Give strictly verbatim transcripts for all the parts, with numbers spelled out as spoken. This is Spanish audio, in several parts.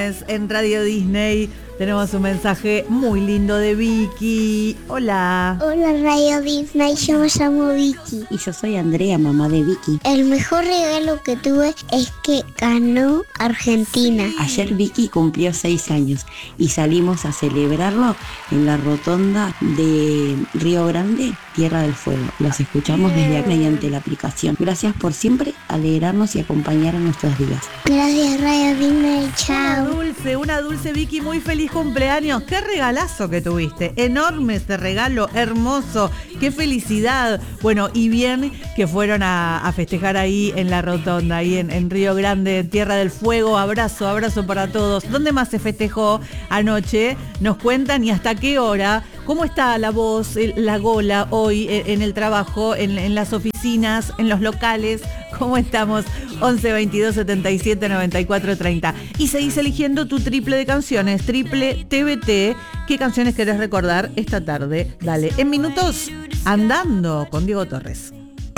En Radio Disney tenemos un mensaje muy lindo de Vicky. Hola. Hola Radio Disney, yo me llamo Vicky. Y yo soy Andrea, mamá de Vicky. El mejor regalo que tuve es que ganó Argentina. Sí. Ayer Vicky cumplió seis años y salimos a celebrarlo en la rotonda de Río Grande, Tierra del Fuego. Los escuchamos desde acá mediante la aplicación. Gracias por siempre alegrarnos y acompañar en nuestros días. Gracias Radio Disney, chao. Una dulce, una dulce Vicky, muy feliz cumpleaños. Qué regalazo que tuviste. Enorme este regalo, hermoso. Qué felicidad. Bueno, y bien que fueron a, a festejar ahí en la rotonda, ahí en, en Río Grande, Tierra del Fuego. Abrazo, abrazo para todos. ¿Dónde más se festejó anoche? Nos cuentan y hasta qué hora. ¿Cómo está la voz, la gola hoy en el trabajo, en, en las oficinas, en los locales? ¿Cómo estamos? once veintidós setenta y siete noventa y cuatro treinta. Y seguís eligiendo tu triple de canciones, triple T V T. ¿Qué canciones querés recordar esta tarde? Dale, en minutos, Andando con Diego Torres.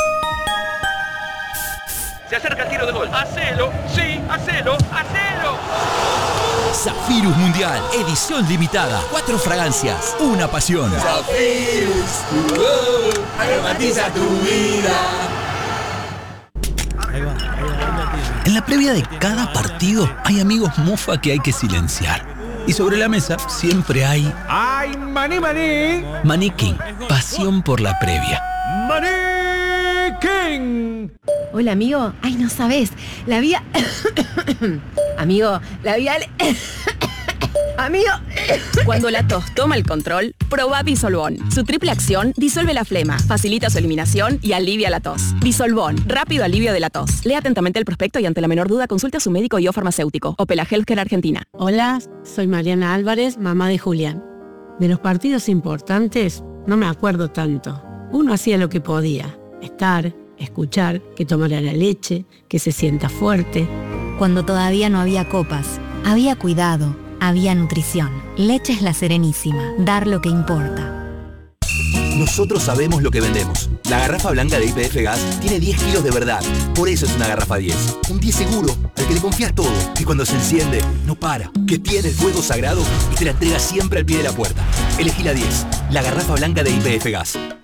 Se acerca el tiro de gol. ¡Hacelo! ¡Sí! ¡Hacelo! ¡Hacelo! Zafirus Mundial, edición limitada. Cuatro fragancias, una pasión. Zafirus, uh, aromatiza tu vida. Ahí va, ahí va, ahí en la previa de cada partido hay amigos mufa que hay que silenciar. Y sobre la mesa siempre hay... ¡Ay, maní, maní! Maní King, pasión por la previa. ¡Maní King! Hola, amigo. Ay, no sabés. La vía... amigo, la vía... Amigo. Cuando la tos toma el control, probá Disolvón. Su triple acción disuelve la flema, facilita su eliminación y alivia la tos. Disolvón, rápido alivio de la tos. Lea atentamente el prospecto y ante la menor duda consulte a su médico y o farmacéutico. Opela Healthcare Argentina. Hola, soy Mariana Álvarez, mamá de Julián. De los partidos importantes no me acuerdo tanto. Uno hacía lo que podía. Estar, escuchar, que tomara la leche, que se sienta fuerte. Cuando todavía no había copas, había cuidado. Había nutrición. Leche es La Serenísima. Dar lo que importa. Nosotros sabemos lo que vendemos. La garrafa blanca de Y P F Gas tiene diez kilos de verdad. Por eso es una garrafa diez. Un diez seguro, al que le confías todo. Que cuando se enciende, no para. Que tiene el fuego sagrado y te la entrega siempre al pie de la puerta. Elegí la diez. La garrafa blanca de Y P F Gas.